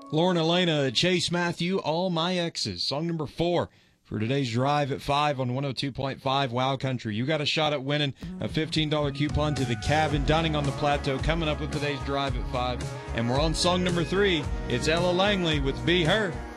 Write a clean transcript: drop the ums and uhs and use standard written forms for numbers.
Lauren Elena, Chase Matthew, All My Exes. Song number 4 for today's Drive at 5 on 102.5 Wow Country. You got a shot at winning a $15 coupon to the Cabin Dining on the Plateau coming up with today's Drive at 5. And we're on song number 3. It's Ella Langley with Be Her.